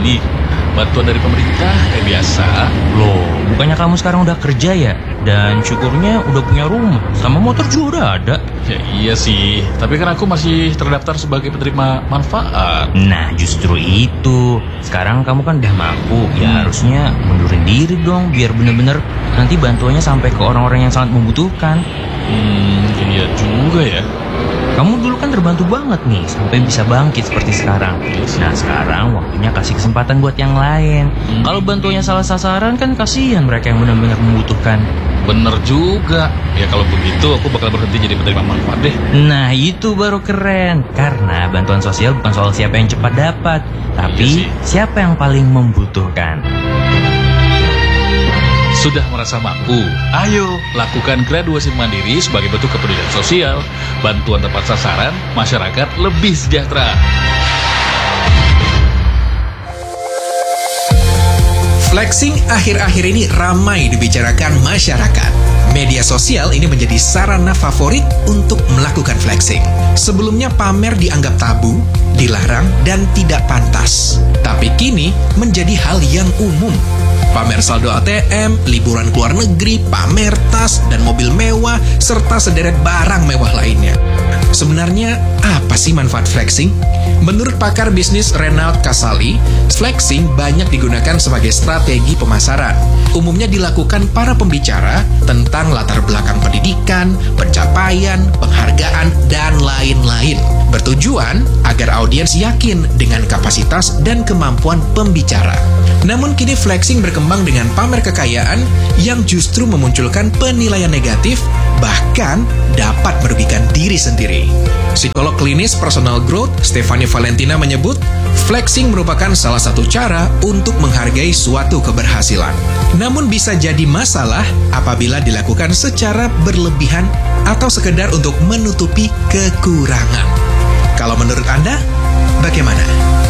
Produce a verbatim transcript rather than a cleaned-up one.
Ih, bantuan dari pemerintah kayak biasa. Loh, bukannya kamu sekarang udah kerja ya? Dan syukurnya udah punya rumah, sama motor juga udah ada. Ya iya sih, tapi kan aku masih terdaftar sebagai penerima manfaat. Nah, justru itu. Sekarang kamu kan udah mampu, ya Hmm. harusnya mundurin diri dong, biar bener-bener nanti bantuannya sampai ke orang-orang yang sangat membutuhkan. Hmm, iya juga ya. Kamu dulu kan terbantu banget nih, sampai bisa bangkit seperti sekarang. Nah, sekarang waktunya kasih kesempatan buat yang lain. Hmm. Kalau bantuannya salah sasaran kan kasihan mereka yang benar-benar membutuhkan. Bener juga. Ya kalau begitu aku bakal berhenti jadi penerima manfaat deh. Nah, itu baru keren. Karena bantuan sosial bukan soal siapa yang cepat dapat, tapi Iya sih. siapa yang paling membutuhkan. Sudah merasa mampu? Ayo, lakukan graduasi mandiri sebagai bentuk kepedulian sosial, bantuan tepat sasaran, masyarakat lebih sejahtera. Flexing akhir-akhir ini ramai dibicarakan masyarakat. Media sosial ini menjadi sarana favorit untuk melakukan flexing. Sebelumnya pamer dianggap tabu, dilarang, dan tidak pantas. Tapi kini menjadi hal yang umum. Pamer saldo A T M, liburan ke luar negeri, pamer tas dan mobil mewah, serta sederet barang mewah lainnya. Sebenarnya apa sih manfaat flexing? Menurut pakar bisnis Renald Kasali, flexing banyak digunakan sebagai strategi pemasaran. Umumnya dilakukan para pembicara tentang latar belakang pendidikan, pencapaian, penghargaan, dan lain-lain. Bertujuan agar audiens yakin dengan kapasitas dan kemampuan pembicara. Namun kini flexing berkembang dengan pamer kekayaan yang justru memunculkan penilaian negatif, bahkan dapat merugikan diri sendiri. Psikolog klinis personal growth Stefanie Valentina menyebut, flexing merupakan salah satu cara untuk menghargai suatu keberhasilan. Namun bisa jadi masalah apabila dilakukan secara berlebihan atau sekedar untuk menutupi kekurangan. Kalau menurut Anda, bagaimana?